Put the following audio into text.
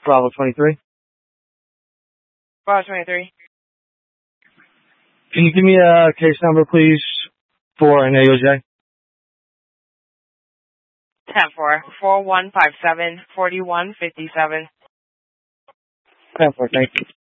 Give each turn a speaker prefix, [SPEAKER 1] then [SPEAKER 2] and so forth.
[SPEAKER 1] Bravo 23.
[SPEAKER 2] Bravo 23.
[SPEAKER 1] Can you give me a case number, please, for an AOJ?
[SPEAKER 2] 10-4. 4157 4157.
[SPEAKER 1] 10-4, thank you.